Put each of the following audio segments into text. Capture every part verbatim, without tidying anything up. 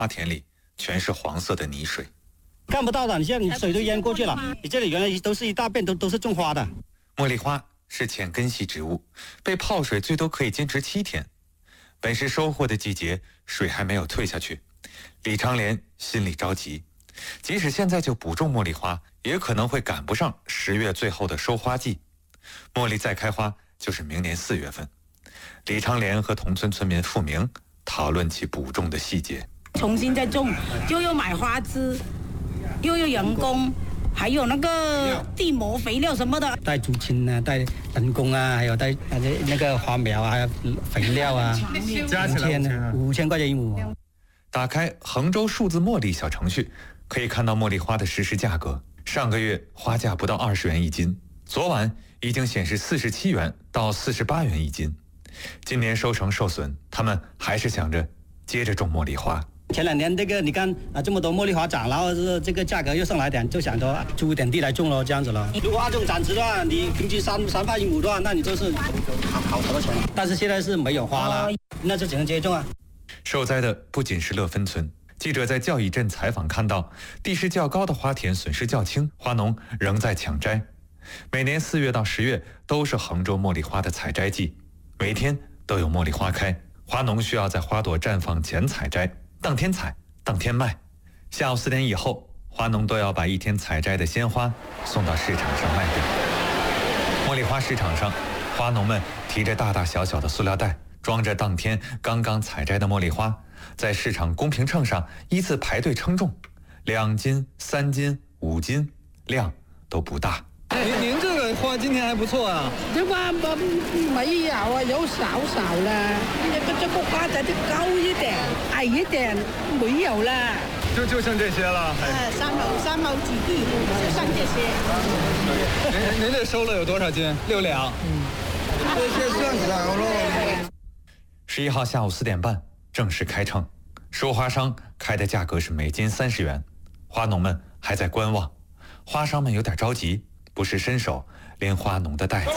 花田里全是黄色的泥水， 看不到的。你现在你水都淹过去了，你这里原来都是一大片都都是种花的。 茉莉花是浅根系植物，被泡水最多可以坚持七天。本是收获的季节，水还没有退下去，李长莲心里着急。即使现在就补种茉莉花，也可能会赶不上十月最后的收花季。茉莉再开花就是明年四月份。李长莲和同村村民付明讨论起补种的细节。 重新再种，就要买花枝，又有人工，还有那个地膜肥料什么的， 带竹青啊，带人工啊，还有带那个花苗啊，还有肥料啊， 加起来五千五千块钱一亩。 打开衡州数字茉莉小程序，可以看到茉莉花的实时价格。上个月花价不到二十元一斤，昨晚已经显示四十七元到四十八元一斤。今年收成受损，他们还是想着接着种茉莉花。 前两年这个你看啊，这么多茉莉花长，然后这这个价格又上来点，就想着租一点地来种咯，这样子咯。如果按这种产值的话，你平均三三块一亩的话，那你就是好好多钱。但是现在是没有花了，那就只能接种啊。 受灾的不仅是乐芬村，记者在教乙镇采访看到，地势较高的花田损失较轻，花农仍在抢摘。每年四月到十月都是衡州茉莉花的采摘季，每天都有茉莉花开，花农需要在花朵绽放前采摘，当天采，当天卖。下午四点以后，花农都要把一天采摘的鲜花送到市场上卖掉。茉莉花市场上，花农们提着大大小小的塑料袋，装着当天刚刚采摘的茉莉花，在市场公平秤上依次排队称重，两斤、三斤、五斤，量都不大。 您您这个花今天还不错啊。 这花没没有啊，有少少了。这个这个花仔就高一点，矮一点没有了。 就就剩这些了。 呃，三毛三毛几地，就剩这些。 您您这收了有多少斤？六两。嗯， 这些算少了。 十一号下午四点半正式开秤，收花商开的价格是每斤三十元，花农们还在观望，花商们有点着急，不是伸手拎花农的袋子。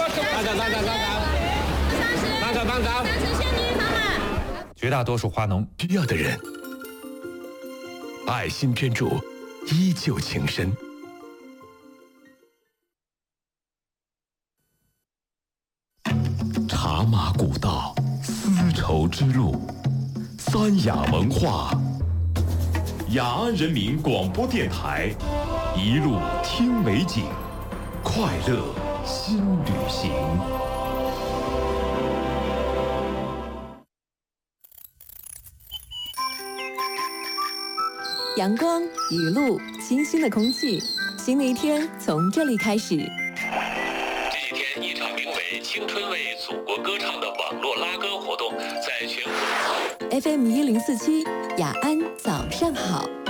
绝大多数花农需要的人，爱心捐助，依旧情深。茶马古道，丝绸之路，三雅文化，雅安人民广播电台，一路听美景，快乐新旅行。 阳光、雨露、清新的空气，新的一天从这里开始。 这几天，一场名为“青春为祖国歌唱”的网络拉歌活动在全国。 F M 一零四七，雅安早上好。